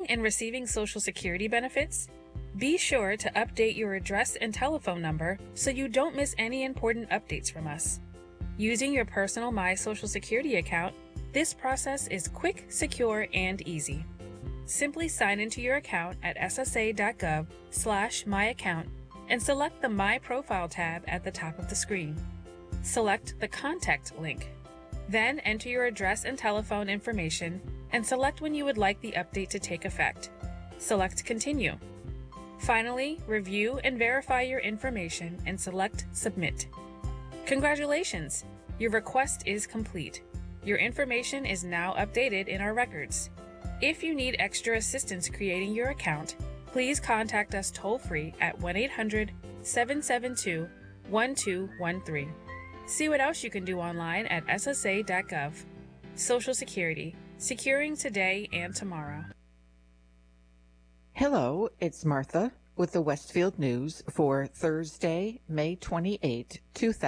and receiving Social Security benefits? Be sure to update your address and telephone number so you don't miss any important updates from us. Using your personal My Social Security account, this process is quick, secure, and easy. Simply sign into your account at ssa.gov/myaccount and select the My Profile tab at the top of the screen. Select the Contact link. Then enter your address and telephone information and select when you would like the update to take effect. Select Continue. Finally, review and verify your information and select Submit. Congratulations! Your request is complete. Your information is now updated in our records. If you need extra assistance creating your account, please contact us toll-free at 1-800-772-1213. See what else you can do online at ssa.gov. Social Security, securing today and tomorrow. Hello, it's Martha with the Westfield News for Thursday, May 28,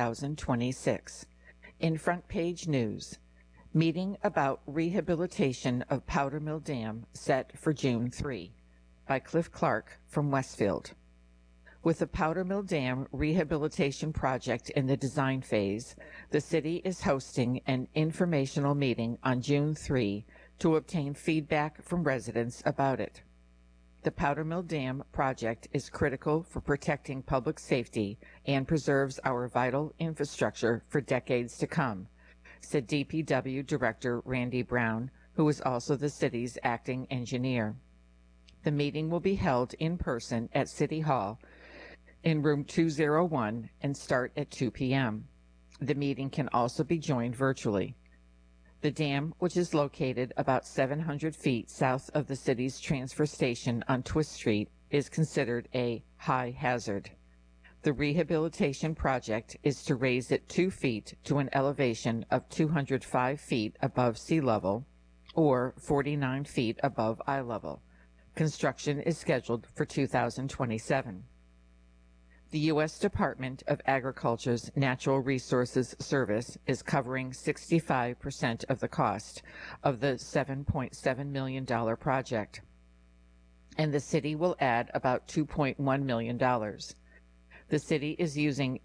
2026. In front page news, meeting about rehabilitation of Powder Mill Dam set for June 3 by Cliff Clark from Westfield. With the Powder Mill Dam rehabilitation project in the design phase, the city is hosting an informational meeting on June 3 to obtain feedback from residents about it. The Powder Mill Dam project is critical for protecting public safety and preserves our vital infrastructure for decades to come, said DPW Director Randy Brown, who is also the city's acting engineer. The meeting will be held in person at City Hall in room 201 and start at 2 p.m. The meeting can also be joined virtually. The dam, which is located about 700 feet south of the city's transfer station on Twist Street, is considered a high hazard. The rehabilitation project is to raise it 2 feet to an elevation of 205 feet above sea level or 49 feet above eye level. Construction is scheduled for 2027. The U.S. Department of Agriculture's Natural Resources Service is covering 65% of the cost of the $7.7 million project, and the city will add about $2.1 million. The city is using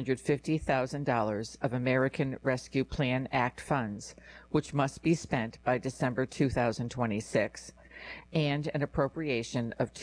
$950,000 of American Rescue Plan Act funds, which must be spent by December 2026, and an appropriation of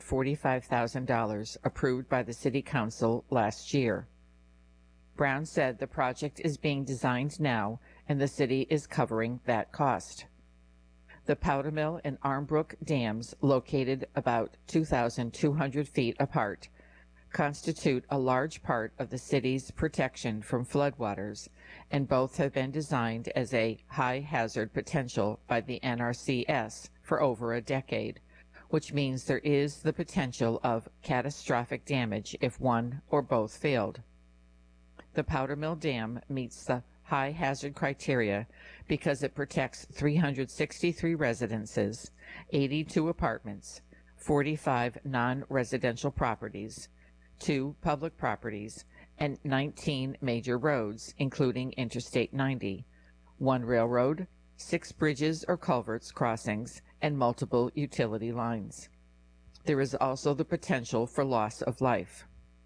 $245,000 approved by the City Council last year. Brown said the project is being designed now and the city is covering that cost. The Powder Mill and Armbrook dams, located about 2,200 feet apart, constitute a large part of the city's protection from floodwaters, and both have been designed as a high hazard potential by the NRCS for over a decade, which means there is the potential of catastrophic damage if one or both failed. The Powder Mill Dam meets the high hazard criteria because it protects 363 residences, 82 apartments, 45 non-residential properties, 2 public properties, and 19 major roads, including Interstate 90, 1 railroad, 6 bridges or culverts crossings, and multiple utility lines. There is also the potential for loss of life.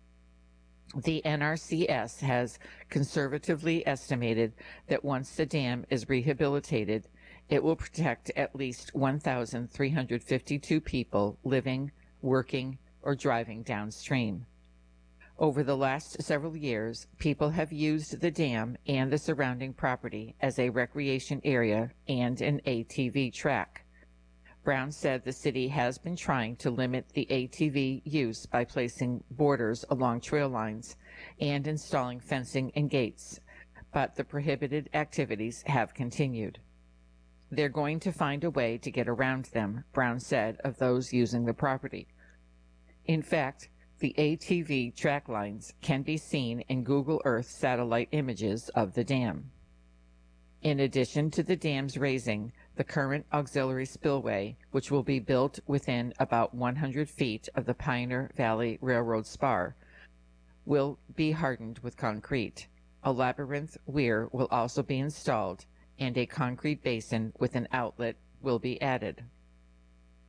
The NRCS has conservatively estimated that once the dam is rehabilitated, it will protect at least 1,352 people living, working, or driving downstream. Over the last several years, people have used the dam and the surrounding property as a recreation area and an ATV track. Brown said the city has been trying to limit the ATV use by placing borders along trail lines and installing fencing and gates, but the prohibited activities have continued. They're going to find a way to get around them, Brown said of those using the property. In fact, the ATV track lines can be seen in Google Earth satellite images of the dam. In addition to the dam's raising, the current auxiliary spillway, which will be built within about 100 feet of the Pioneer Valley Railroad spar, will be hardened with concrete. A labyrinth weir will also be installed, and a concrete basin with an outlet will be added.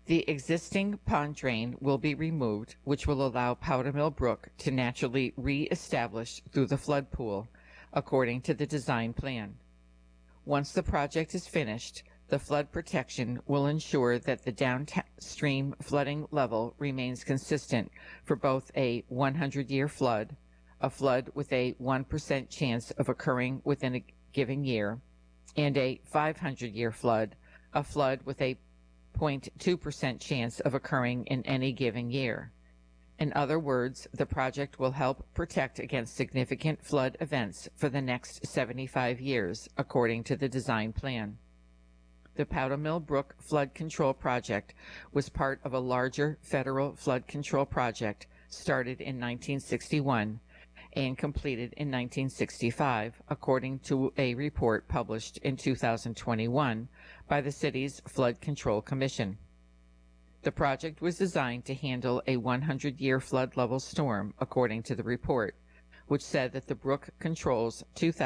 The existing pond drain will be removed, which will allow Powder Mill Brook to naturally re-establish through the flood pool, according to the design plan. Once the project is finished, the flood protection will ensure that the downstream flooding level remains consistent for both a 100-year flood, a flood with a 1% chance of occurring within a given year, and a 500-year flood, a flood with a 0.2% chance of occurring in any given year. In other words, the project will help protect against significant flood events for the next 75 years, according to the design plan. The Powder Mill Brook Flood Control Project was part of a larger federal flood control project started in 1961 and completed in 1965, according to a report published in 2021 by the city's Flood Control Commission. The project was designed to handle a 100-year flood level storm, according to the report, which said that the brook controls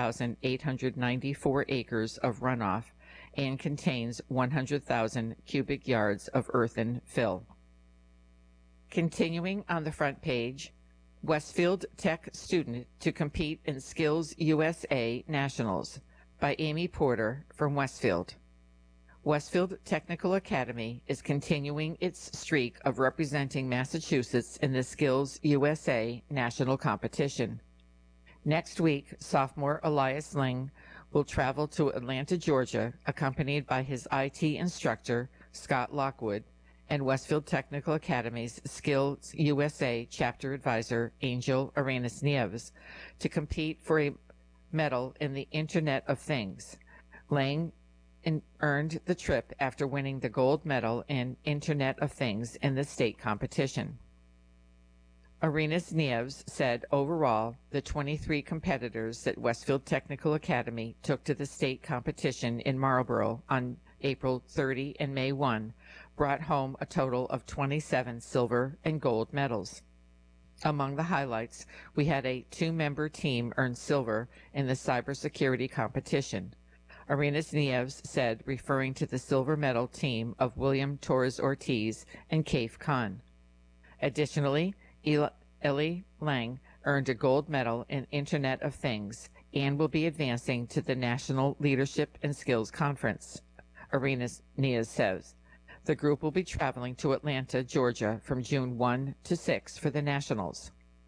2,894 acres of runoff and contains 100,000 cubic yards of earthen fill. Continuing on the front page, Westfield Tech student to compete in Skills USA Nationals by Amy Porter from Westfield. Westfield Technical Academy is continuing its streak of representing Massachusetts in the Skills USA National Competition. Next week, sophomore Elias Ling will travel to Atlanta, Georgia, accompanied by his IT instructor, Scott Lockwood, and Westfield Technical Academy's Skills USA Chapter Advisor, Angel Arenas Nieves, to compete for a medal in the Internet of Things. Lang earned the trip after winning the gold medal in Internet of Things in the state competition. Arenas Nieves said overall, the 23 competitors that Westfield Technical Academy took to the state competition in Marlborough on April 30 and May 1 brought home a total of 27 silver and gold medals. Among the highlights, we had a 2-member team earn silver in the cybersecurity competition. Arenas Nieves said, referring to the silver medal team of William Torres Ortiz and Kaif Khan. Additionally, Ellie Lang earned a gold medal in Internet of Things and will be advancing to the National Leadership and Skills Conference. Arenas Nieves says, the group will be traveling to Atlanta, Georgia from June 1 to 6 for the Nationals.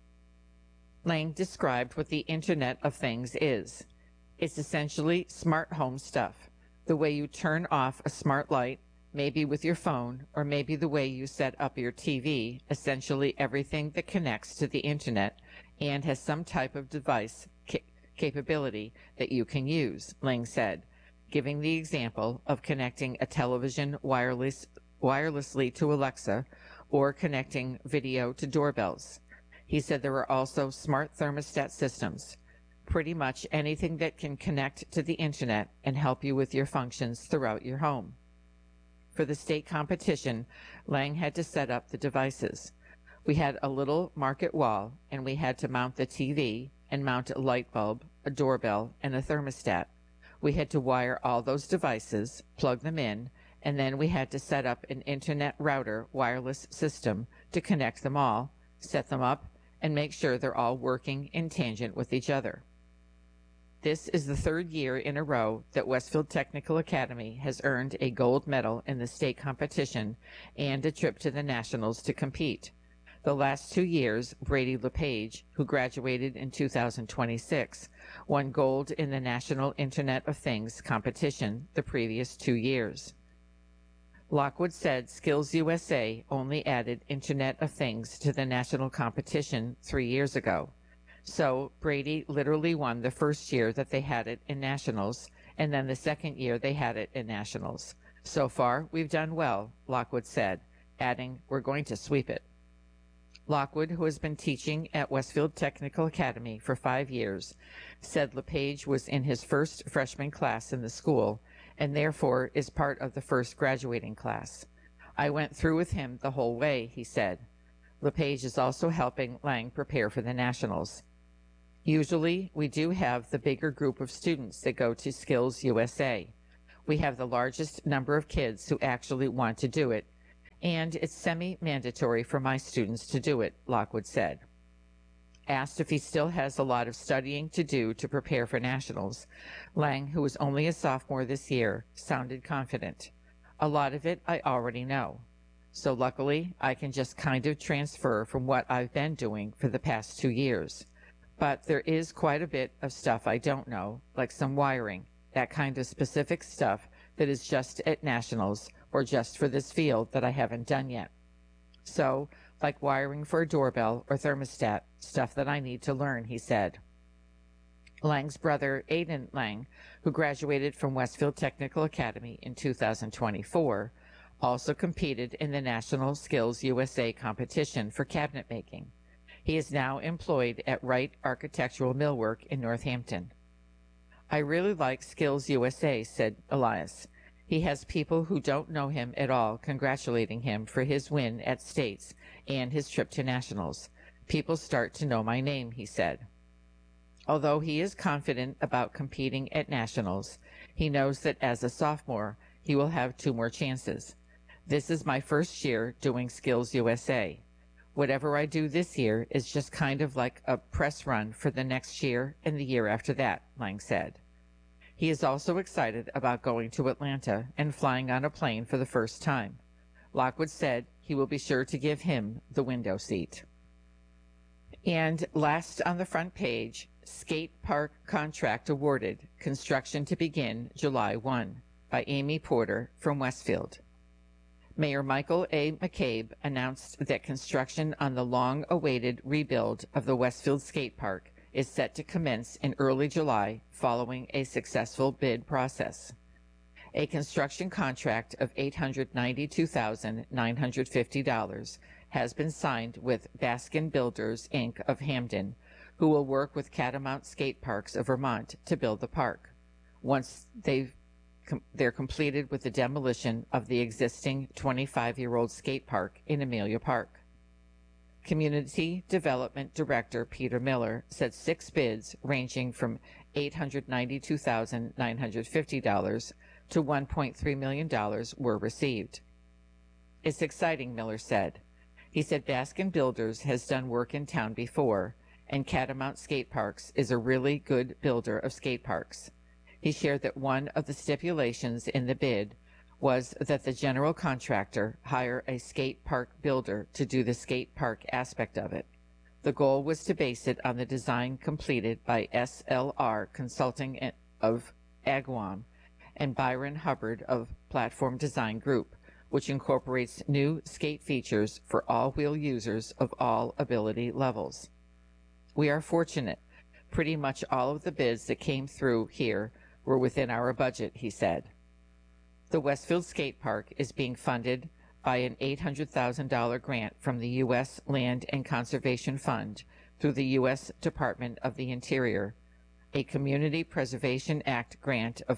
Lang described what the Internet of Things is. It's essentially smart home stuff, the way you turn off a smart light, maybe with your phone, or maybe the way you set up your TV, essentially everything that connects to the Internet and has some type of device capability that you can use, Lang said, giving the example of connecting a television wirelessly to Alexa or connecting video to doorbells. He said there are also smart thermostat systems, pretty much anything that can connect to the Internet and help you with your functions throughout your home. For the state competition, Lang had to set up the devices. We had a little market wall, and we had to mount the TV and mount a light bulb, a doorbell, and a thermostat. We had to wire all those devices, plug them in, and then we had to set up an Internet router wireless system to connect them all, set them up, and make sure they're all working in tangent with each other. This is the 3rd year in a row that Westfield Technical Academy has earned a gold medal in the state competition and a trip to the Nationals to compete. The last 2 years, Brady LePage, who graduated in 2026, won gold in the National Internet of Things competition the previous 2 years. Lockwood said Skills USA only added Internet of Things to the national competition 3 years ago. So Brady literally won the first year that they had it in Nationals, and then the second year they had it in Nationals. So far, we've done well, Lockwood said, adding, we're going to sweep it. Lockwood, who has been teaching at Westfield Technical Academy for 5 years, said LePage was in his first freshman class in the school and therefore is part of the first graduating class. I went through with him the whole way, he said. LePage is also helping Lang prepare for the Nationals. Usually, we do have the bigger group of students that go to Skills USA. We have the largest number of kids who actually want to do it, and it's semi-mandatory for my students to do it, Lockwood said. Asked if he still has a lot of studying to do to prepare for nationals, Lang, who was only a sophomore this year, sounded confident. A lot of it I already know. So luckily, I can just kind of transfer from what I've been doing for the past 2 years. But there is quite a bit of stuff I don't know, like some wiring, that kind of specific stuff that is just at nationals or just for this field that I haven't done yet. So, like wiring for a doorbell or thermostat, stuff that I need to learn, he said. Lang's brother, Aidan Lang, who graduated from Westfield Technical Academy in 2024, also competed in the National Skills USA competition for cabinet making. He is now employed at Wright Architectural Millwork in Northampton. I really like Skills USA, said Elias. He has people who don't know him at all congratulating him for his win at states and his trip to nationals. People start to know my name, he said. Although he is confident about competing at nationals, he knows that as a sophomore, he will have 2 more chances. This is my first year doing Skills USA. Whatever I do this year is just kind of like a press run for the next year and the year after that, Lang said. He is also excited about going to Atlanta and flying on a plane for the first time. Lockwood said he will be sure to give him the window seat. And last on the front page, skate park contract awarded, construction to begin July 1, by Amy Porter from Westfield. Mayor Michael A. McCabe announced that construction on the long-awaited rebuild of the Westfield Skate Park is set to commence in early July following a successful bid process. A construction contract of $892,950 has been signed with Baskin Builders, Inc. of Hamden, who will work with Catamount Skate Parks of Vermont to build the park. Once they're completed with the demolition of the existing 25-year-old skate park in Amelia Park. Community Development Director Peter Miller said 6 bids ranging from $892,950 to $1.3 million were received. It's exciting, Miller said. He said Baskin Builders has done work in town before, and Catamount Skate Parks is a really good builder of skate parks. He shared that one of the stipulations in the bid was that the general contractor hire a skate park builder to do the skate park aspect of it. The goal was to base it on the design completed by SLR Consulting of Agawam and Byron Hubbard of Platform Design Group, which incorporates new skate features for all-wheel users of all ability levels. We are fortunate. Pretty much all of the bids that came through here were within our budget, he said. The Westfield Skate Park is being funded by an $800,000 grant from the U.S. Land and Conservation Fund through the U.S. Department of the Interior, a Community Preservation Act grant of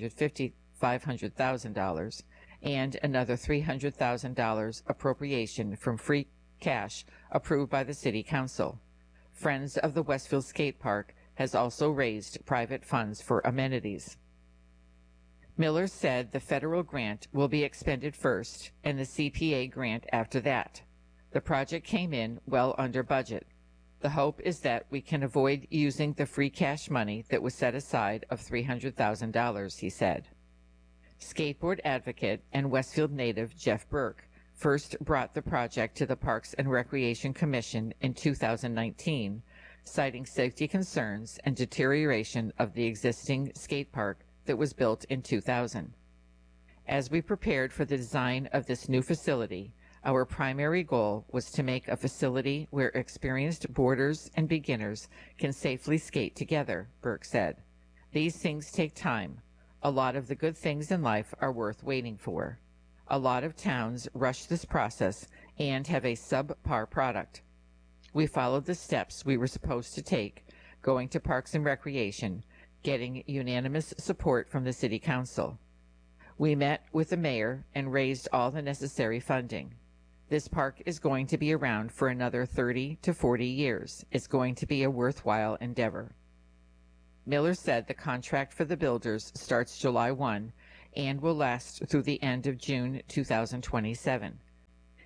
$500,000, and another $300,000 appropriation from free cash approved by the City Council. Friends of the Westfield Skate Park has also raised private funds for amenities. Miller said the federal grant will be expended first and the CPA grant after that. The project came in well under budget. The hope is that we can avoid using the free cash money that was set aside of $300,000, he said. Skateboard advocate and Westfield native Jeff Burke first brought the project to the Parks and Recreation Commission in 2019, citing safety concerns and deterioration of the existing skate park that was built in 2000. As we prepared for the design of this new facility, our primary goal was to make a facility where experienced boarders and beginners can safely skate together, Burke said. These things take time. A lot of the good things in life are worth waiting for. A lot of towns rush this process and have a subpar product. We followed the steps we were supposed to take, going to Parks and Recreation, getting unanimous support from the City Council. We met with the mayor and raised all the necessary funding. This park is going to be around for another 30 to 40 years. It's going to be a worthwhile endeavor. Miller said the contract for the builders starts July 1 and will last through the end of June 2027.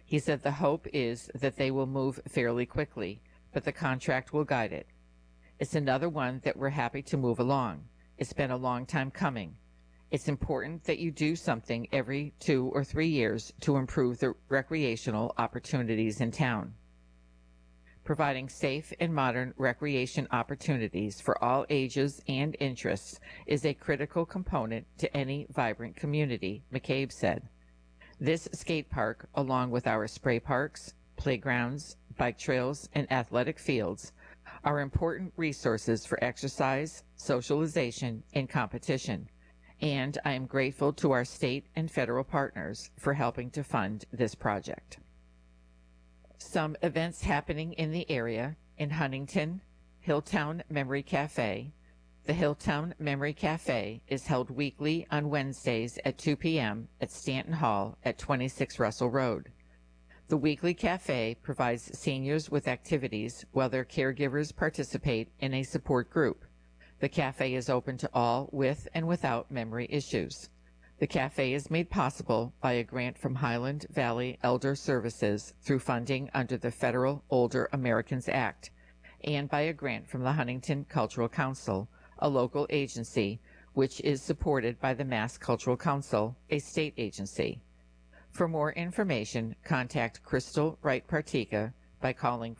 He said the hope is that they will move fairly quickly, but the contract will guide it. It's another one that we're happy to move along. It's been a long time coming. It's important that you do something every 2 or 3 years to improve the recreational opportunities in town. Providing safe and modern recreation opportunities for all ages and interests is a critical component to any vibrant community, McCabe said. This skate park, along with our spray parks, playgrounds, bike trails, and athletic fields, are important resources for exercise, socialization, and competition, and I am grateful to our state and federal partners for helping to fund this project. Some events happening in the area: in Huntington, Hilltown Memory Cafe. The Hilltown Memory Cafe is held weekly on Wednesdays at 2 p.m. at Stanton Hall at 26 Russell Road. The weekly cafe provides seniors with activities while their caregivers participate in a support group. The cafe is open to all with and without memory issues. The cafe is made possible by a grant from Highland Valley Elder Services through funding under the Federal Older Americans Act, and by a grant from the Huntington Cultural Council, a local agency which is supported by the Mass Cultural Council, a state agency. For more information, contact Crystal Wright Partika by calling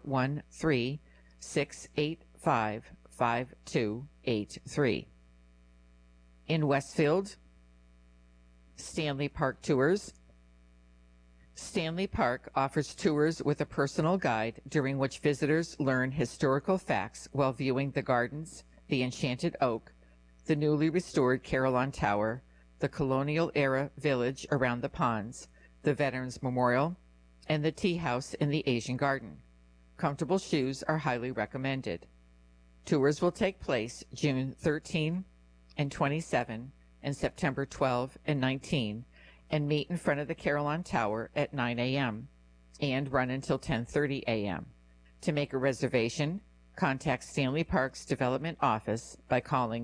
413-685-5283. In Westfield, Stanley Park Tours. Stanley Park offers tours with a personal guide during which visitors learn historical facts while viewing the gardens, the Enchanted Oak, the newly restored Carillon Tower, the colonial-era village around the ponds, the Veterans Memorial, and the tea house in the Asian Garden. Comfortable shoes are highly recommended. Tours will take place June 13 and 27 and September 12 and 19, and meet in front of the Carillon Tower at 9 a.m. and run until 10:30 a.m. To make a reservation, contact Stanley Park's Development Office by calling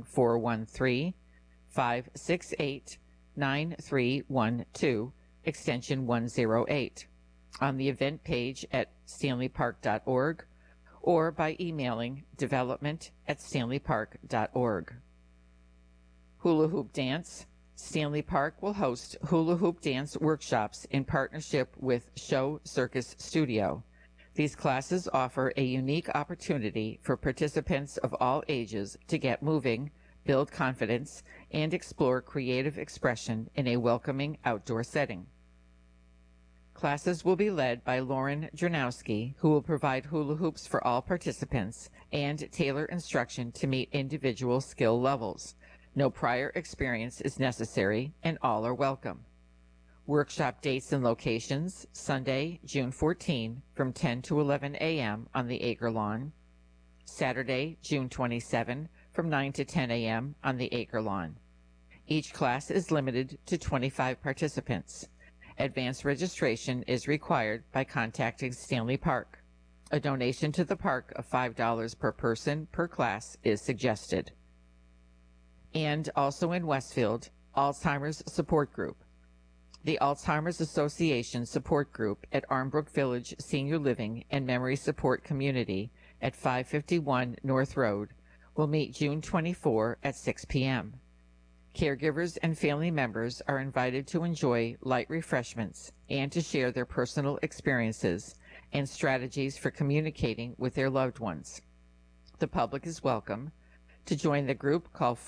413-568-9312, extension 108, on the event page at stanleypark.org, or by emailing development@stanleypark.org. Hula Hoop Dance. Stanley Park will host hula hoop dance workshops in partnership with Show Circus Studio. These classes offer a unique opportunity for participants of all ages to get moving, build confidence, and explore creative expression in a welcoming outdoor setting. Classes will be led by Lauren Dranowski, who will provide hula hoops for all participants and tailor instruction to meet individual skill levels. No prior experience is necessary, and all are welcome. Workshop dates and locations: Sunday, June 14, from 10 to 11 a.m. on the Acre Lawn. Saturday, June 27, from 9 to 10 a.m. on the Acre Lawn. Each class is limited to 25 participants. Advanced registration is required by contacting Stanley Park. A donation to the park of $5 per person per class is suggested. And also in Westfield, Alzheimer's Support Group. The Alzheimer's Association Support Group at Armbrook Village Senior Living and Memory Support Community at 551 North Road will meet June 24 at 6 p.m. Caregivers and family members are invited to enjoy light refreshments and to share their personal experiences and strategies for communicating with their loved ones. The public is welcome. To join the group, call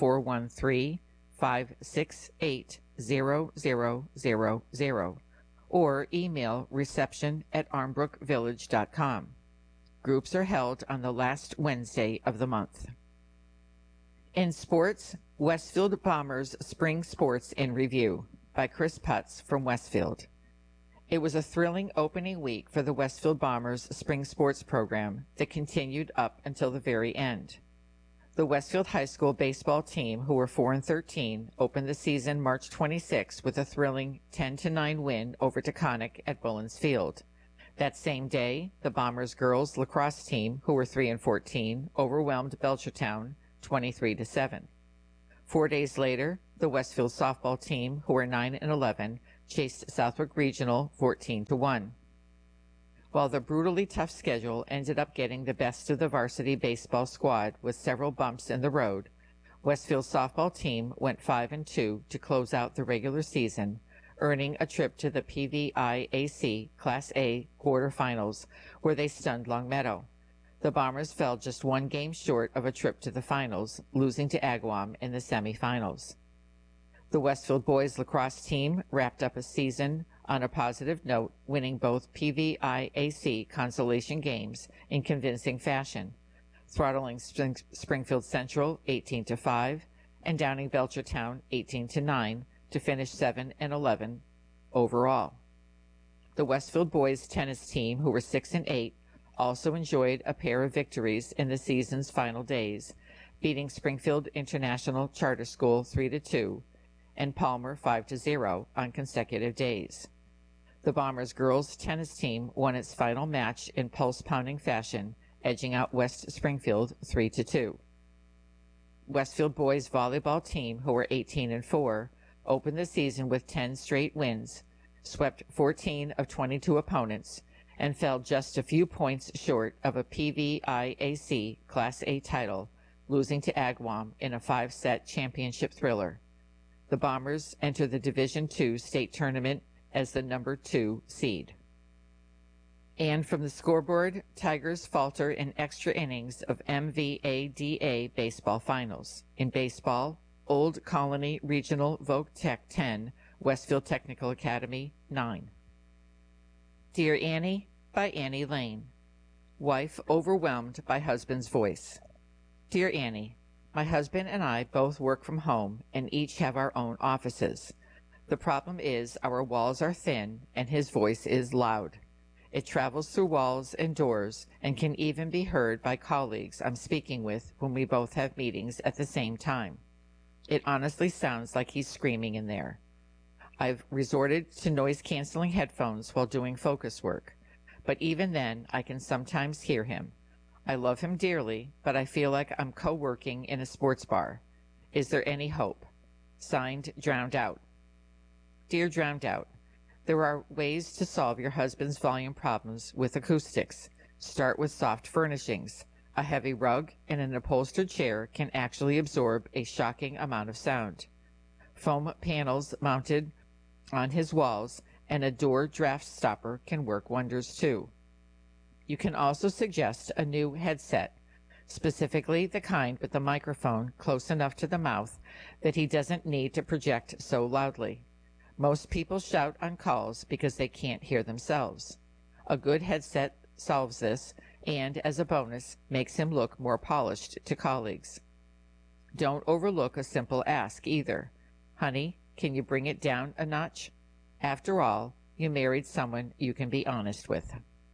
413-568-0000 or email reception@armbrookvillage.com. Groups are held on the last Wednesday of the month. In sports, Westfield Bombers Spring Sports in Review by Chris Putz from Westfield. It was a thrilling opening week for the Westfield Bombers Spring Sports program that continued up until the very end. The Westfield High School baseball team, who were 4-13, opened the season March 26 with a thrilling 10-9 win over Taconic at Bullens Field. That same day, the Bombers girls lacrosse team, who were 3-14, overwhelmed Belchertown 23-7. 4 days later, the Westfield softball team, who were 9-11, chased Southwick Regional 14-1. While the brutally tough schedule ended up getting the best of the varsity baseball squad with several bumps in the road, Westfield's softball team went 5-2 to close out the regular season, earning a trip to the PVIAC Class A quarterfinals, where they stunned Longmeadow. The Bombers fell just one game short of a trip to the finals, losing to Agawam in the semifinals. The Westfield boys lacrosse team wrapped up a season on a positive note, winning both PVIAC consolation games in convincing fashion, throttling Springfield Central 18-5 and Downing Belchertown 18-9 to finish 7-11 overall. The Westfield boys tennis team, who were 6-8, also enjoyed a pair of victories in the season's final days, beating Springfield International Charter School 3-2 and Palmer 5-0 on consecutive days. The Bombers girls tennis team won its final match in pulse-pounding fashion, edging out West Springfield 3-2. Westfield boys volleyball team, who were 18-4, opened the season with 10 straight wins, swept 14 of 22 opponents, and fell just a few points short of a PVIAC Class A title, losing to Agawam in a 5-set championship thriller. The Bombers enter the Division II state tournament as the number 2 seed. And from the scoreboard, Tigers falter in extra innings of MVADA baseball finals. In baseball, Old Colony Regional Voc Tech 10, Westfield Technical Academy 9. Dear Annie, by Annie Lane. Wife overwhelmed by husband's voice. Dear Annie, my husband and I both work from home and each have our own offices. The problem is our walls are thin and his voice is loud. It travels through walls and doors and can even be heard by colleagues I'm speaking with when we both have meetings at the same time. It honestly sounds like he's screaming in there. I've resorted to noise-canceling headphones while doing focus work, but even then I can sometimes hear him. I love him dearly, but I feel like I'm co-working in a sports bar. Is there any hope? Signed, Drowned Out. Dear Drowned Out, there are ways to solve your husband's volume problems with acoustics. Start with soft furnishings. A heavy rug and an upholstered chair can actually absorb a shocking amount of sound. Foam panels mounted on his walls and a door draft stopper can work wonders too. You can also suggest a new headset, specifically the kind with the microphone close enough to the mouth that he doesn't need to project so loudly. Most people shout on calls because they can't hear themselves. A good headset solves this and, as a bonus, makes him look more polished to colleagues. Don't overlook a simple ask either. Honey, can you bring it down a notch? After all, you married someone you can be honest with.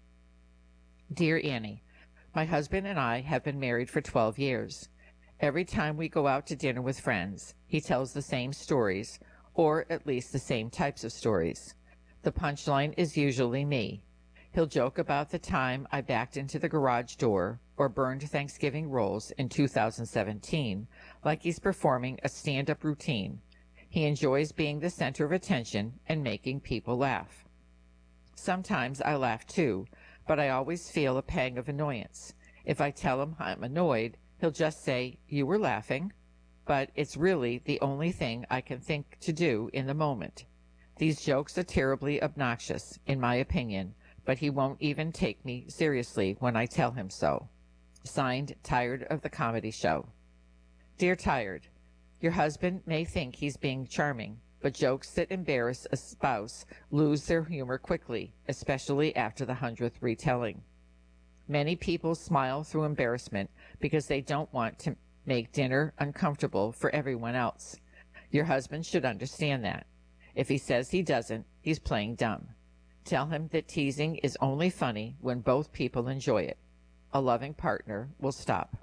Dear Annie, my husband and I have been married for 12 years. Every time we go out to dinner with friends, he tells the same stories, or at least the same types of stories. The punchline is usually me. He'll joke about the time I backed into the garage door or burned Thanksgiving rolls in 2017, like he's performing a stand-up routine. He enjoys being the center of attention and making people laugh. Sometimes I laugh too, but I always feel a pang of annoyance. If I tell him I'm annoyed, he'll just say, "You were laughing," but it's really the only thing I can think to do in the moment. These jokes are terribly obnoxious, in my opinion, but he won't even take me seriously when I tell him so. Signed, Tired of the Comedy Show. Dear Tired, your husband may think he's being charming, but jokes that embarrass a spouse lose their humor quickly, especially after the 100th retelling. Many people smile through embarrassment because they don't want to make dinner uncomfortable for everyone else. Your husband should understand that. If he says he doesn't, he's playing dumb. Tell him that teasing is only funny when both people enjoy it. A loving partner will stop.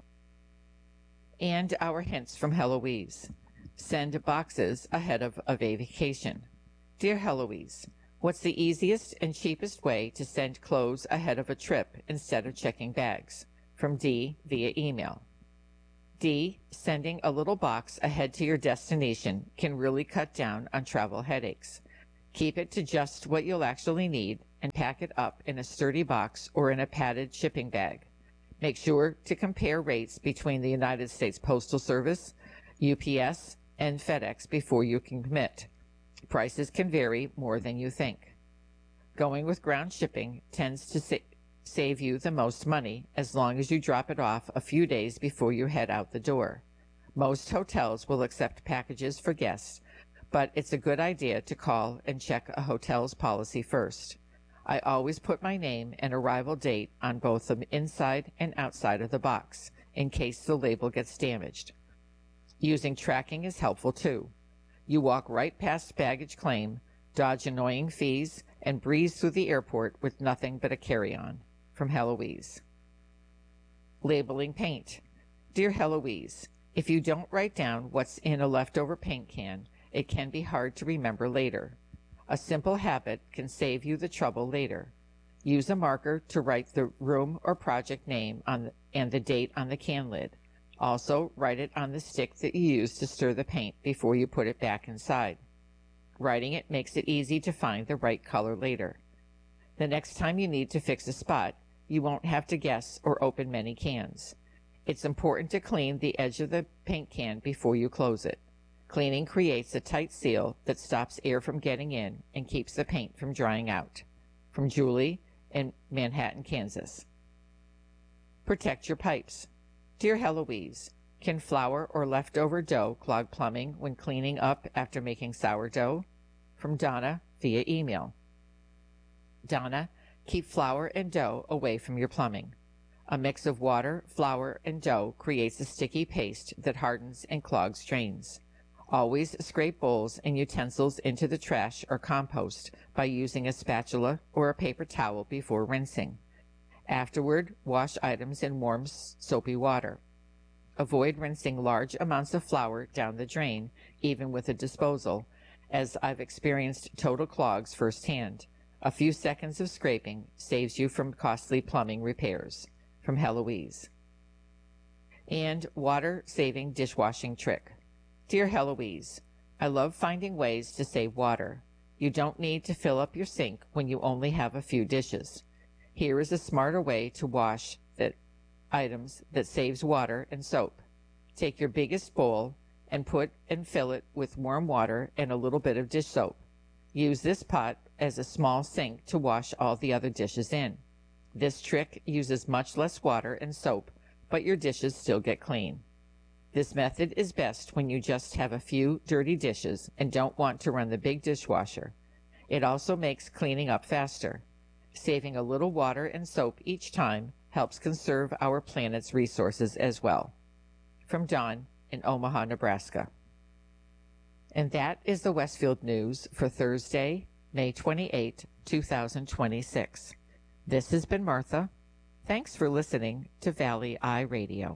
And our hints from Heloise. Send boxes ahead of a vacation. Dear Heloise, what's the easiest and cheapest way to send clothes ahead of a trip instead of checking bags? From Dee via email. D, sending a little box ahead to your destination can really cut down on travel headaches. Keep it to just what you'll actually need and pack it up in a sturdy box or in a padded shipping bag. Make sure to compare rates between the United States Postal Service, UPS, and FedEx before you can commit. Prices can vary more than you think. Going with ground shipping tends to save you the most money as long as you drop it off a few days before you head out the door. Most hotels will accept packages for guests, but it's a good idea to call and check a hotel's policy first. I always put my name and arrival date on both the inside and outside of the box in case the label gets damaged. Using tracking is helpful too. You walk right past baggage claim, dodge annoying fees, and breeze through the airport with nothing but a carry-on. From Heloise. Labeling paint. Dear Heloise, if you don't write down what's in a leftover paint can, it can be hard to remember later. A simple habit can save you the trouble later. Use a marker to write the room or project name and the date on the can lid. Also, write it on the stick that you use to stir the paint before you put it back inside. Writing it makes it easy to find the right color later. The next time you need to fix a spot, you won't have to guess or open many cans. It's important to clean the edge of the paint can before you close it. Cleaning creates a tight seal that stops air from getting in and keeps the paint from drying out. From Julie in Manhattan, Kansas. Protect your pipes. Dear Heloise, can flour or leftover dough clog plumbing when cleaning up after making sourdough? From Donna via email. Donna, keep flour and dough away from your plumbing. A mix of water, flour, and dough creates a sticky paste that hardens and clogs drains. Always scrape bowls and utensils into the trash or compost by using a spatula or a paper towel before rinsing. Afterward, wash items in warm, soapy water. Avoid rinsing large amounts of flour down the drain, even with a disposal, as I've experienced total clogs firsthand. A few seconds of scraping saves you from costly plumbing repairs. From Heloise. And water-saving dishwashing trick. Dear Heloise, I love finding ways to save water. You don't need to fill up your sink when you only have a few dishes. Here is a smarter way to wash items that saves water and soap. Take your biggest bowl and fill it with warm water and a little bit of dish soap. Use this pot as a small sink to wash all the other dishes in. This trick uses much less water and soap, but your dishes still get clean. This method is best when you just have a few dirty dishes and don't want to run the big dishwasher. It also makes cleaning up faster. Saving a little water and soap each time helps conserve our planet's resources as well. From Don in Omaha, Nebraska. And that is the Westfield News for Thursday, May 28, 2026. This has been Martha. Thanks for listening to Valley Eye Radio.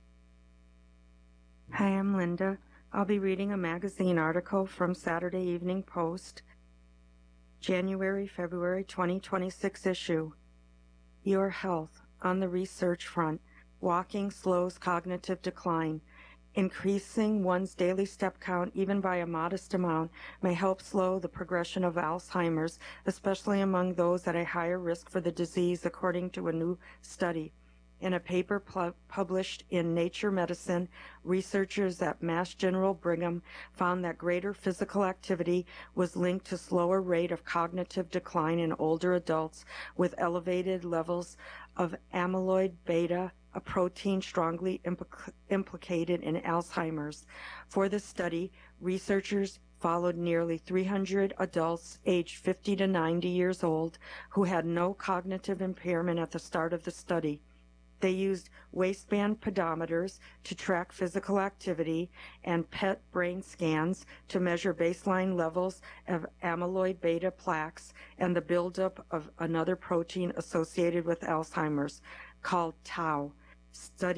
Hi, I'm Linda. I'll be reading a magazine article from Saturday Evening Post, January-February 2026 issue. Your Health. On the research front, walking slows cognitive decline. Increasing one's daily step count, even by a modest amount, may help slow the progression of Alzheimer's, especially among those at a higher risk for the disease, according to a new study. In a paper published in Nature Medicine, researchers at Mass General Brigham found that greater physical activity was linked to slower rate of cognitive decline in older adults with elevated levels of amyloid beta, a protein strongly implicated in Alzheimer's. For the study, researchers followed nearly 300 adults aged 50 to 90 years old who had no cognitive impairment at the start of the study. They used waistband pedometers to track physical activity and PET brain scans to measure baseline levels of amyloid beta plaques and the buildup of another protein associated with Alzheimer's called tau. Study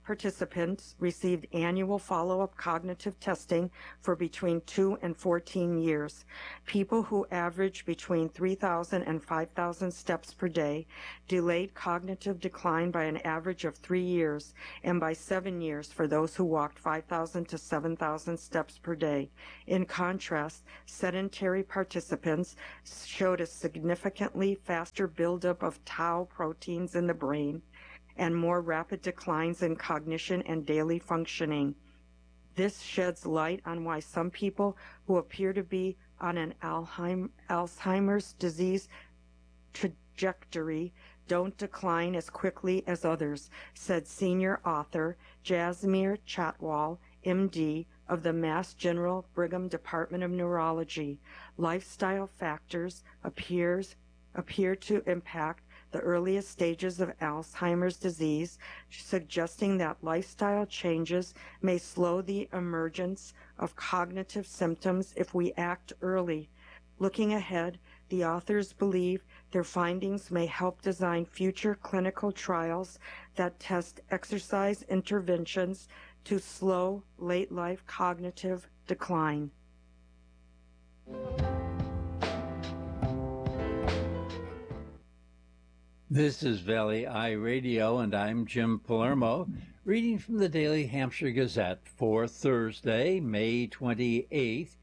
participants received annual follow-up cognitive testing for between 2 and 14 years. People who averaged between 3,000 and 5,000 steps per day delayed cognitive decline by an average of 3 years and by 7 years for those who walked 5,000 to 7,000 steps per day. In contrast, sedentary participants showed a significantly faster buildup of tau proteins in the brain and more rapid declines in cognition and daily functioning. This sheds light on why some people who appear to be on an Alzheimer's disease trajectory don't decline as quickly as others, said senior author Jasmeer Chatwal, MD, of the Mass General Brigham Department of Neurology. Lifestyle factors appear to impact the earliest stages of Alzheimer's disease, suggesting that lifestyle changes may slow the emergence of cognitive symptoms if we act early. Looking ahead, the authors believe their findings may help design future clinical trials that test exercise interventions to slow late-life cognitive decline. This is Valley Eye Radio, and I'm Jim Palermo, reading from the Daily Hampshire Gazette for Thursday, May 28th,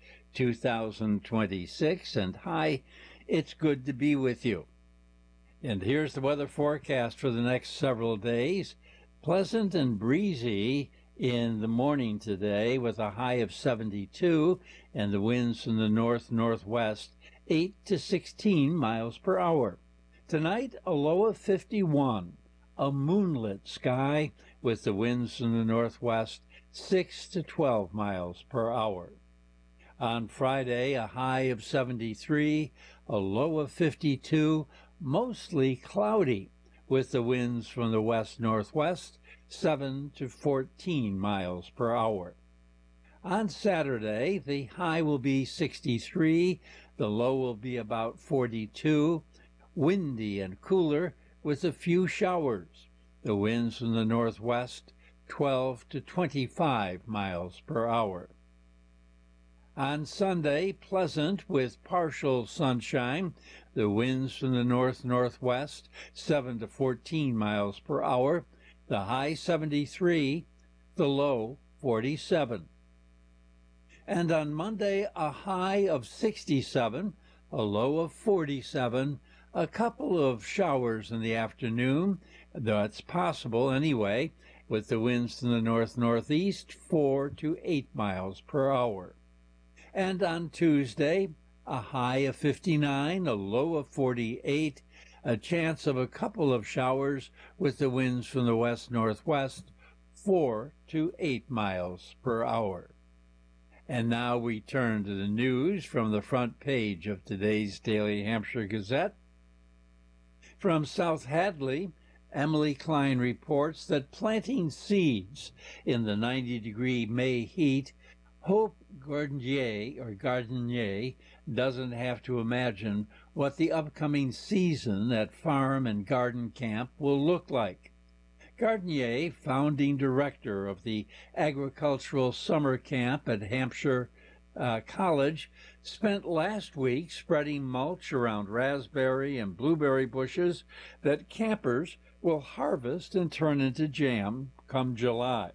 2026. And hi, it's good to be with you. And here's the weather forecast for the next several days. Pleasant and breezy in the morning today with a high of 72 and the winds from the north-northwest 8 to 16 miles per hour. Tonight, a low of 51, a moonlit sky with the winds from the northwest 6 to 12 miles per hour. On Friday, a high of 73, a low of 52, mostly cloudy with the winds from the west-northwest 7 to 14 miles per hour. On Saturday, the high will be 63, the low will be about 42, windy and cooler with a few showers. The winds from the northwest 12 to 25 miles per hour. On Sunday, pleasant with partial sunshine. The winds from the north-northwest 7 to 14 miles per hour. The high 73, the low 47. And on Monday, a high of 67, a low of 47, a couple of showers in the afternoon. That's possible anyway, with the winds from the north-northeast 4 to 8 miles per hour. And on Tuesday, a high of 59, a low of 48, a chance of a couple of showers with the winds from the west-northwest 4 to 8 miles per hour. And now we turn to the news from the front page of today's Daily Hampshire Gazette. From South Hadley, Emily Klein reports that planting seeds in the 90-degree May heat, Hope Gardenier doesn't have to imagine what the upcoming season at farm and garden camp will look like. Gardenier, founding director of the Agricultural Summer Camp at Hampshire College, spent last week spreading mulch around raspberry and blueberry bushes that campers will harvest and turn into jam come July.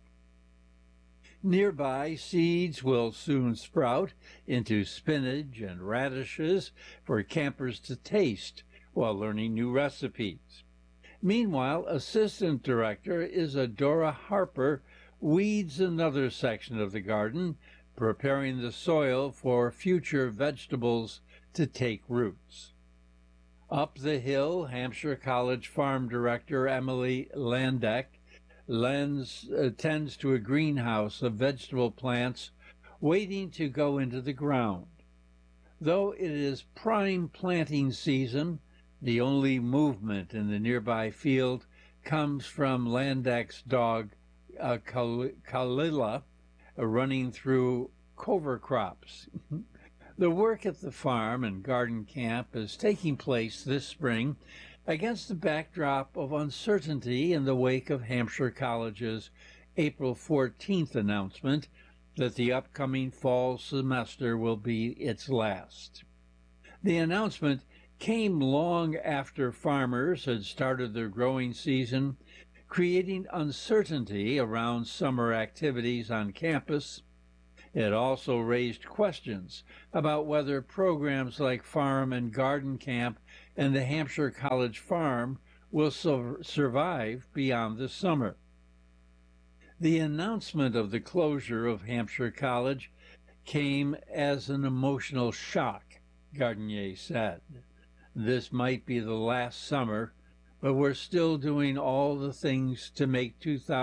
Nearby, seeds will soon sprout into spinach and radishes for campers to taste while learning new recipes. Meanwhile, Assistant Director Isadora Harper weeds another section of the garden, preparing the soil for future vegetables to take roots. Up the hill, Hampshire College Farm Director Emily Landeck tends to a greenhouse of vegetable plants waiting to go into the ground. Though it is prime planting season, the only movement in the nearby field comes from Landeck's dog, Kalila, running through cover crops. The work at the farm and garden camp is taking place this spring against the backdrop of uncertainty in the wake of Hampshire College's April 14th announcement that the upcoming fall semester will be its last. The announcement came long after farmers had started their growing season, creating uncertainty around summer activities on campus. It also raised questions about whether programs like Farm and Garden Camp and the Hampshire College Farm will survive beyond the summer. The announcement of the closure of Hampshire College came as an emotional shock, Gardenier said. This might be the last summer, but we're still doing all the things to make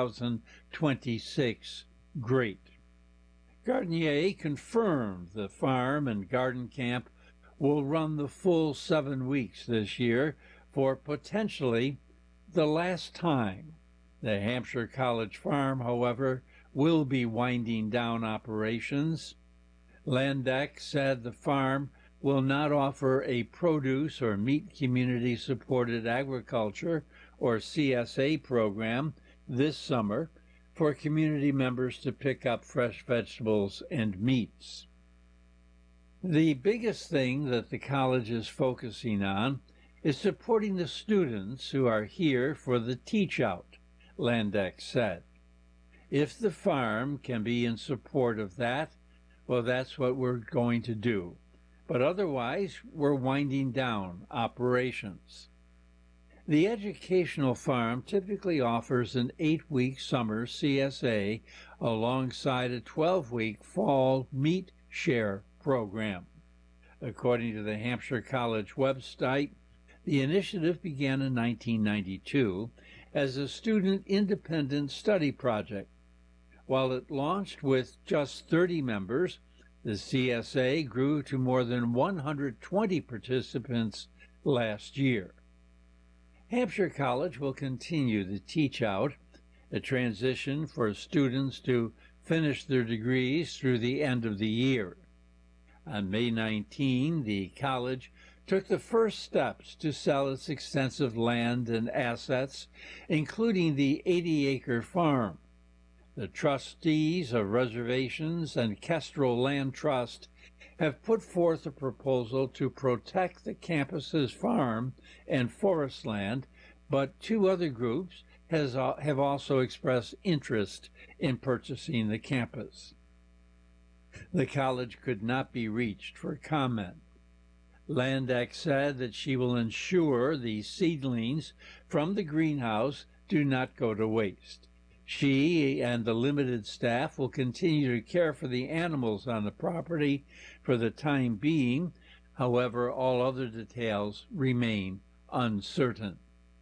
2026 great. Gardenier confirmed the Farm and Garden Camp will run the full 7 weeks this year for potentially the last time. The Hampshire College Farm, however, will be winding down operations. Landeck said the farm will not offer a produce or meat community-supported agriculture or CSA program this summer for community members to pick up fresh vegetables and meats. The biggest thing that the college is focusing on is supporting the students who are here for the teach-out, Landeck said. If the farm can be in support of that, well, that's what we're going to do. But otherwise, we're winding down operations. The educational farm typically offers an 8-week summer CSA alongside a 12-week fall meat share program. According to the Hampshire College website, the initiative began in 1992 as a student independent study project. While it launched with just 30 members, the CSA grew to more than 120 participants last year. Hampshire College will continue the teach-out, a transition for students to finish their degrees through the end of the year. On May 19, the college took the first steps to sell its extensive land and assets, including the 80-acre farm. The trustees of Reservations and Kestrel Land Trust have put forth a proposal to protect the campus's farm and forest land, but 2 other groups have also expressed interest in purchasing the campus. The college could not be reached for comment. Landeck said that she will ensure the seedlings from the greenhouse do not go to waste. She and the limited staff will continue to care for the animals on the property for the time being. However, all other details remain uncertain.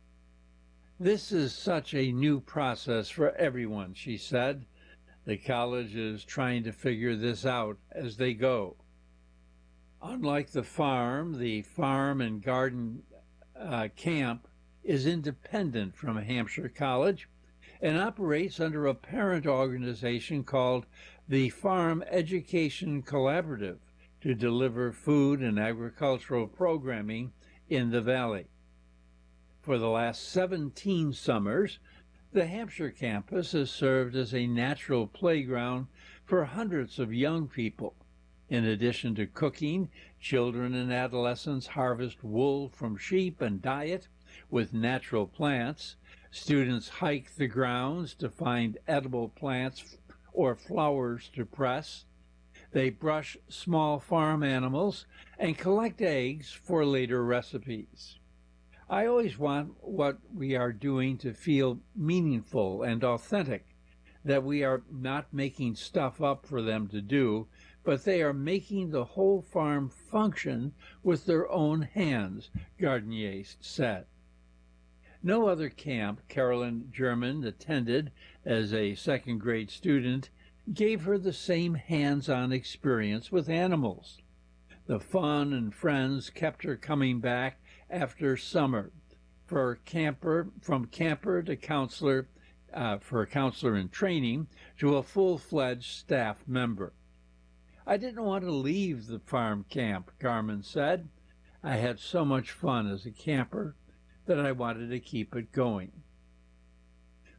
This is such a new process for everyone, she said. The college is trying to figure this out as they go. Unlike the Farm and Garden Camp is independent from Hampshire College and operates under a parent organization called the Farm Education Collaborative to deliver food and agricultural programming in the Valley. For the last 17 summers, the Hampshire campus has served as a natural playground for hundreds of young people. In addition to cooking, children and adolescents harvest wool from sheep and diet with natural plants. Students hike the grounds to find edible plants or flowers to press. They brush small farm animals and collect eggs for later recipes. I always want what we are doing to feel meaningful and authentic, that we are not making stuff up for them to do, but they are making the whole farm function with their own hands, Gardenier said. No other camp Carolyn German attended as a second-grade student gave her the same hands-on experience with animals. The fun and friends kept her coming back after summer from camper to counselor, for a counselor in training to a full-fledged staff member. I didn't want to leave the farm camp, Garman said. I had so much fun as a camper that I wanted to keep it going.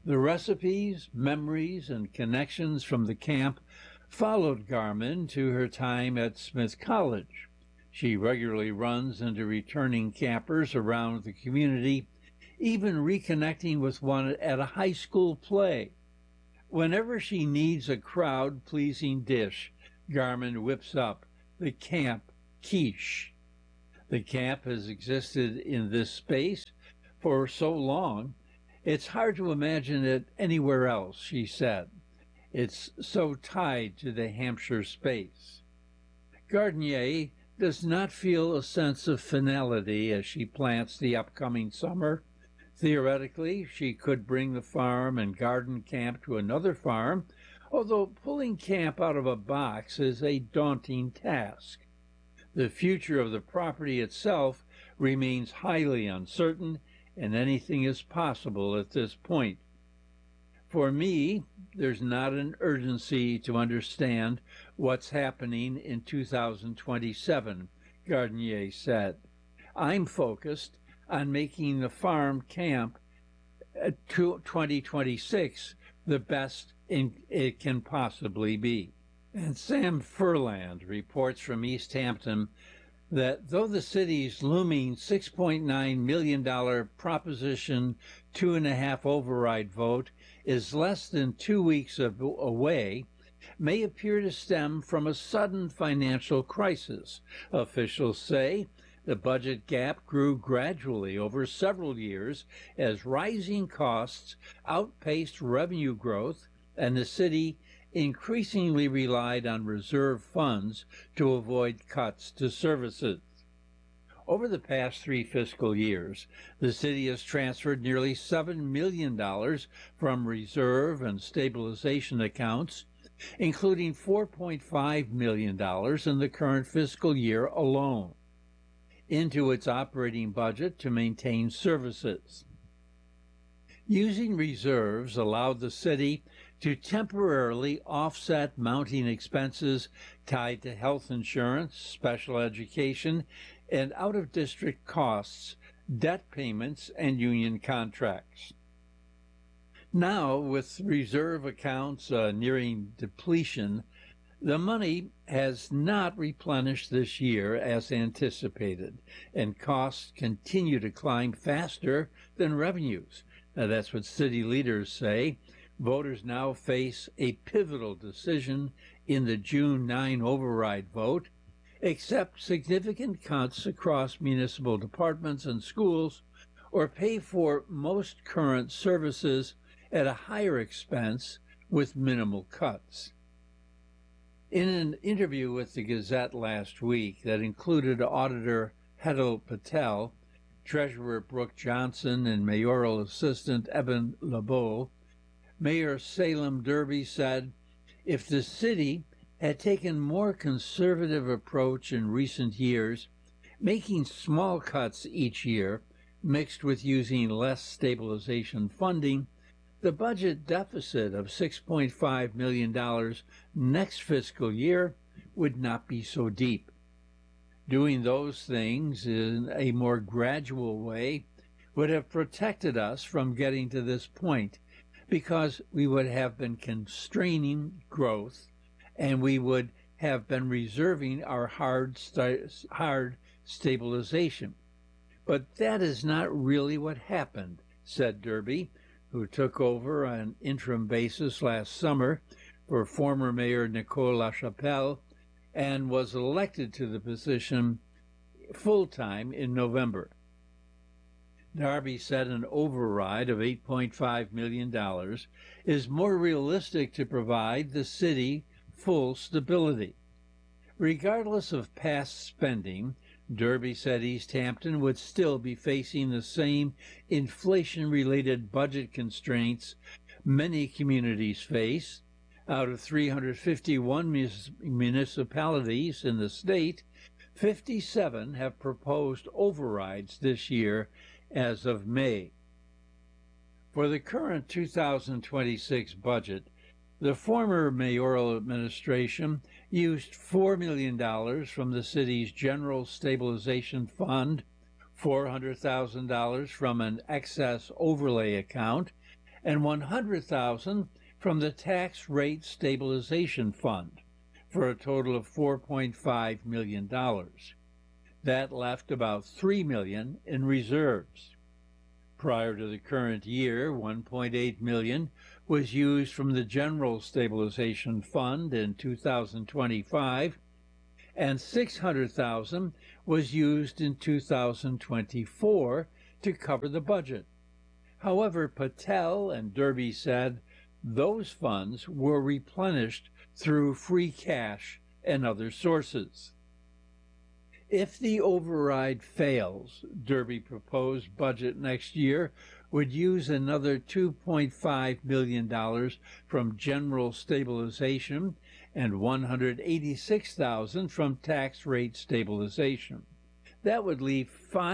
The recipes, memories, and connections from the camp followed Garmin to her time at Smith College. She regularly runs into returning campers around the community, even reconnecting with one at a high school play. Whenever she needs a crowd-pleasing dish, Garmin whips up the camp quiche. The camp has existed in this space for so long, it's hard to imagine it anywhere else, she said. It's so tied to the Hampshire space. Gardenier does not feel a sense of finality as she plants the upcoming summer. Theoretically, she could bring the farm and garden camp to another farm, although pulling camp out of a box is a daunting task. The future of the property itself remains highly uncertain, and anything is possible at this point. For me, there's not an urgency to understand what's happening in 2027, Gardenier said. I'm focused on making the farm camp 2026 the best it can possibly be. And Sam Furland reports from East Hampton that though the city's looming $6.9 million Proposition 2.5 override vote is less than 2 weeks away, may appear to stem from a sudden financial crisis. Officials say the budget gap grew gradually over several years as rising costs outpaced revenue growth, and the city increasingly relied on reserve funds to avoid cuts to services. Over the past 3 fiscal years, the city has transferred nearly $7 million from reserve and stabilization accounts, including $4.5 million in the current fiscal year alone, into its operating budget to maintain services. Using reserves allowed the city to temporarily offset mounting expenses tied to health insurance, special education, and out-of-district costs, debt payments, and union contracts. Now, with reserve accounts nearing depletion, the money has not replenished this year as anticipated, and costs continue to climb faster than revenues. Now, that's what city leaders say. Voters now face a pivotal decision in the June 9 override vote: accept significant cuts across municipal departments and schools, or pay for most current services at a higher expense with minimal cuts. In an interview with the Gazette last week that included Auditor Hetal Patel, Treasurer Brooke Johnson, and Mayoral Assistant Eben LeBeau, Mayor Salem Derby said, if the city had taken a more conservative approach in recent years, making small cuts each year, mixed with using less stabilization funding, the budget deficit of $6.5 million next fiscal year would not be so deep. Doing those things in a more gradual way would have protected us from getting to this point, because we would have been constraining growth and we would have been reserving our hard stabilization. But that is not really what happened, said Derby, who took over on an interim basis last summer for former Mayor Nicole LaChapelle and was elected to the position full-time in November. Derby said an override of $8.5 million is more realistic to provide the city full stability. Regardless of past spending, Derby said East Hampton would still be facing the same inflation-related budget constraints many communities face. Out of 351 municipalities in the state, 57 have proposed overrides this year as of May. For the current 2026 budget, the former mayoral administration used $4 million from the city's General Stabilization Fund, $400,000 from an excess overlay account, and $100,000 from the Tax Rate Stabilization Fund, for a total of $4.5 million. That left about $3 million in reserves. Prior to the current year, $1.8 million was used from the General Stabilization Fund in 2025, and $600,000 was used in 2024 to cover the budget. However, Patel and Derby said those funds were replenished through free cash and other sources. If the override fails, Derby proposed budget next year would use another $2.5 million from General Stabilization and $186,000 from Tax Rate Stabilization. That would leave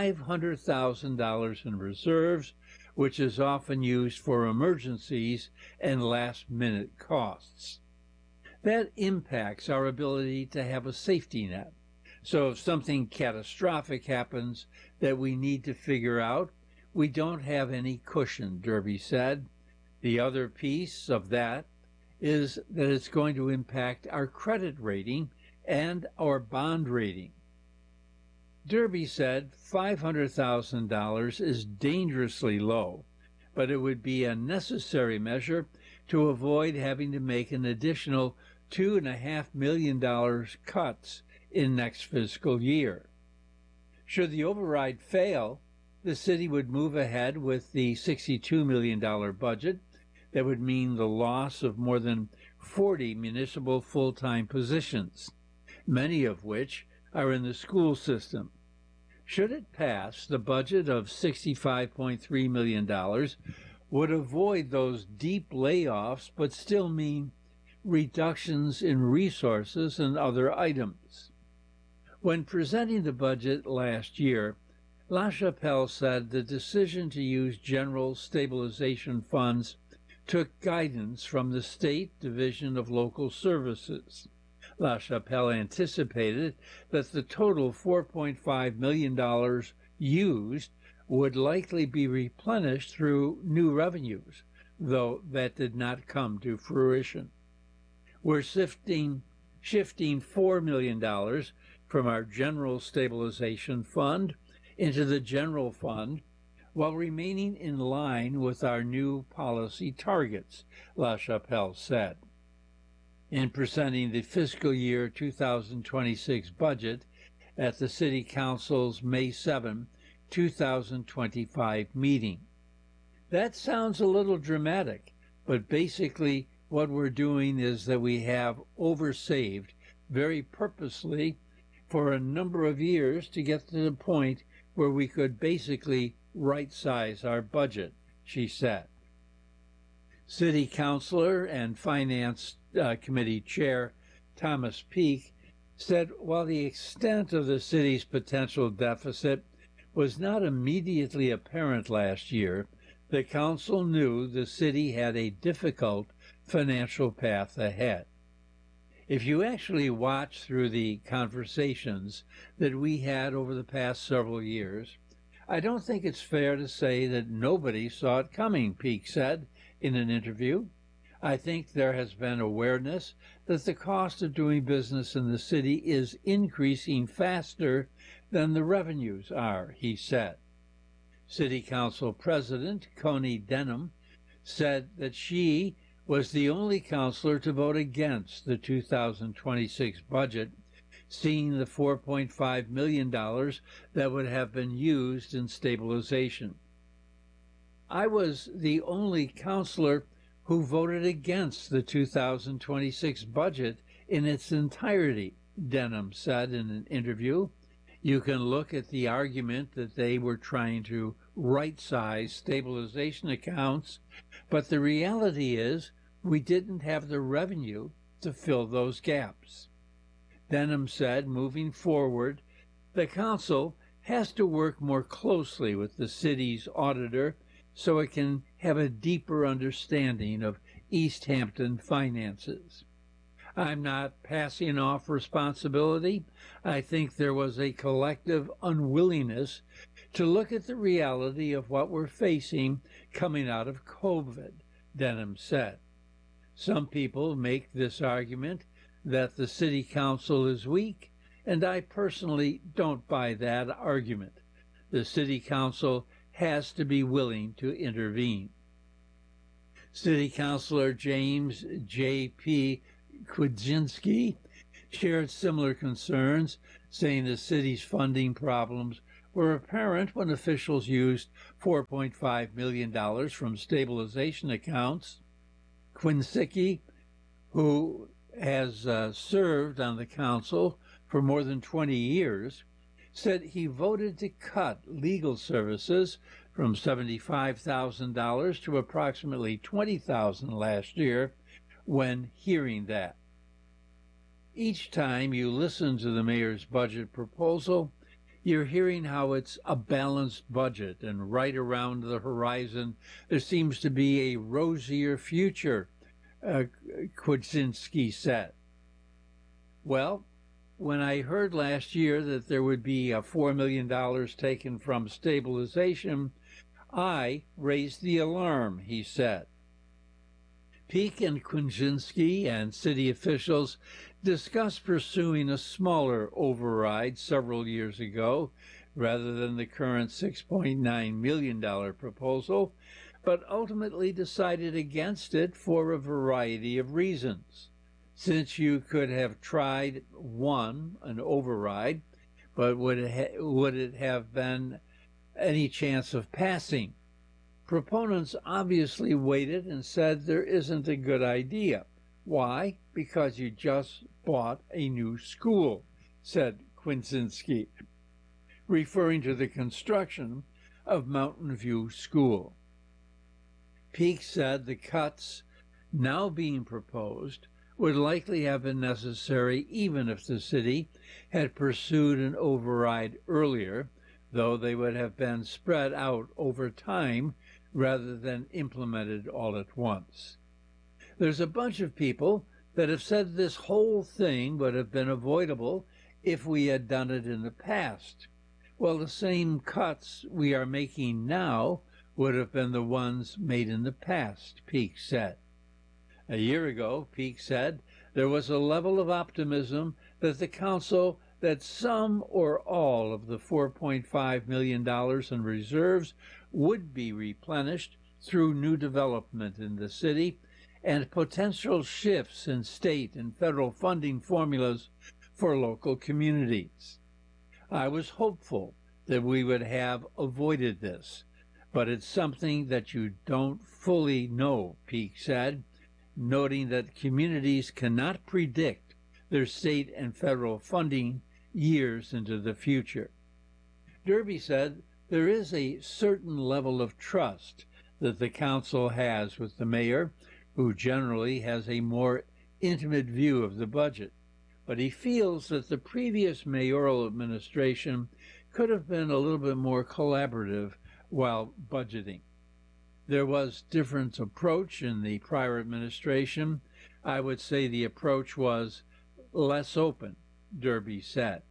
$500,000 in reserves, which is often used for emergencies and last-minute costs. That impacts our ability to have a safety net. So if something catastrophic happens that we need to figure out, we don't have any cushion, Derby said. The other piece of that is that it's going to impact our credit rating and our bond rating. Derby said $500,000 is dangerously low, but it would be a necessary measure to avoid having to make an additional $2.5 million cuts in next fiscal year. Should the override fail, the city would move ahead with the $62 million budget. That would mean the loss of more than 40 municipal full-time positions, many of which are in the school system. Should it pass, the budget of $65.3 million would avoid those deep layoffs but still mean reductions in resources and other items. When presenting the budget last year, LaChapelle said the decision to use general stabilization funds took guidance from the State Division of Local Services. LaChapelle anticipated that the total $4.5 million used would likely be replenished through new revenues, though that did not come to fruition. We're shifting $4 million from our General Stabilization Fund into the General Fund while remaining in line with our new policy targets, LaChapelle said. In presenting the fiscal year 2026 budget at the City Council's May 7, 2025 meeting. That sounds a little dramatic, but basically what we're doing is that we have oversaved very purposely for a number of years to get to the point where we could basically right-size our budget, she said. City Councilor and Finance Committee Chair Thomas Peake said while the extent of the city's potential deficit was not immediately apparent last year, the council knew the city had a difficult financial path ahead. If you actually watch through the conversations that we had over the past several years, I don't think it's fair to say that nobody saw it coming, Peake said in an interview. I think there has been awareness that the cost of doing business in the city is increasing faster than the revenues are, he said. City Council President Coney Denham said that she was the only councilor to vote against the 2026 budget, seeing the $4.5 million that would have been used in stabilization. I was the only councilor who voted against the 2026 budget in its entirety, Denham said in an interview. You can look at the argument that they were trying to right-size stabilization accounts, but the reality is we didn't have the revenue to fill those gaps. Denham said, moving forward, the council has to work more closely with the city's auditor so it can have a deeper understanding of East Hampton finances. I'm not passing off responsibility. I think there was a collective unwillingness to look at the reality of what we're facing coming out of COVID, Denham said. Some people make this argument that the city council is weak, and I personally don't buy that argument. The city council has to be willing to intervene. City Councilor James J.P. Kwidzinski shared similar concerns, saying the city's funding problems were apparent when officials used $4.5 million from stabilization accounts. Kwidzinski, who has served on the council for more than 20 years, said he voted to cut legal services from $75,000 to approximately $20,000 last year when hearing that. Each time you listen to the mayor's budget proposal, you're hearing how it's a balanced budget, and right around the horizon there seems to be a rosier future, Kwidzinski said. Well, when I heard last year that there would be $4 million taken from stabilization, I raised the alarm, he said. Peake and Kwidzinski and city officials discussed pursuing a smaller override several years ago rather than the current $6.9 million proposal, but ultimately decided against it for a variety of reasons. Since you could have tried an override, but would it have been any chance of passing? Proponents obviously waited and said there isn't a good idea. Why? Because you just bought a new school, said Kwidzinski, referring to the construction of Mountain View School. Peake said the cuts now being proposed would likely have been necessary even if the city had pursued an override earlier, though they would have been spread out over time rather than implemented all at once. There's a bunch of people that have said this whole thing would have been avoidable if we had done it in the past. Well, the same cuts we are making now would have been the ones made in the past, Peake said. A year ago, Peake said, there was a level of optimism that the council that some or all of the $4.5 million in reserves would be replenished through new development in the city and potential shifts in state and federal funding formulas for local communities. I was hopeful that we would have avoided this, but it's something that you don't fully know, Peake said, noting that communities cannot predict their state and federal funding years into the future. Derby said there is a certain level of trust that the council has with the mayor, who generally has a more intimate view of the budget, but he feels that the previous mayoral administration could have been a little bit more collaborative while budgeting. There was different approach in the prior administration. I would say the approach was less open, Derby said.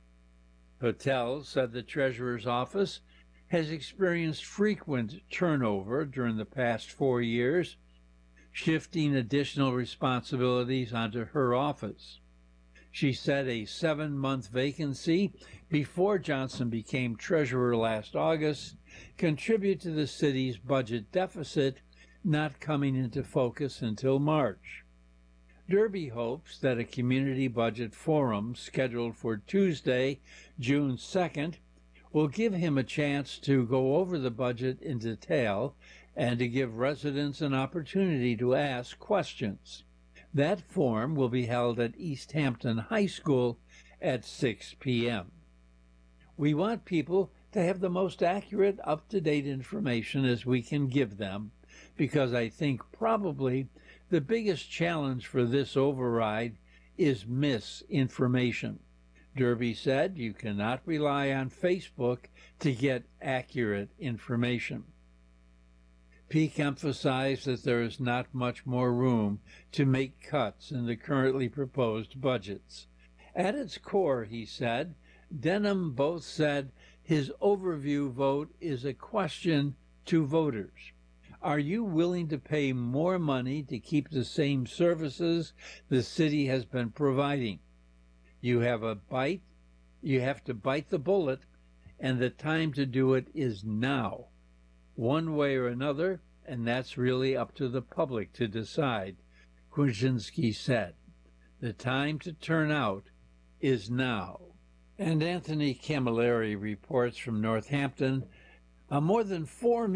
Patel said the treasurer's office has experienced frequent turnover during the past 4 years, shifting additional responsibilities onto her office. She said a 7-month vacancy before Johnson became treasurer last August contributed to the city's budget deficit not coming into focus until March. Derby hopes that a community budget forum scheduled for Tuesday, June 2nd, will give him a chance to go over the budget in detail and to give residents an opportunity to ask questions. That forum will be held at East Hampton High School at 6 p.m. We want people to have the most accurate, up-to-date information as we can give them, because I think probably the biggest challenge for this override is misinformation. Derby said you cannot rely on Facebook to get accurate information. Peake emphasized that there is not much more room to make cuts in the currently proposed budgets. At its core, he said, Denham both said his overview vote is a question to voters. Are you willing to pay more money to keep the same services the city has been providing? You have to bite the bullet, and the time to do it is now. One way or another, and that's really up to the public to decide, Kwiecinski said. The time to turn out is now. And Anthony Camilleri reports from Northampton, more than 4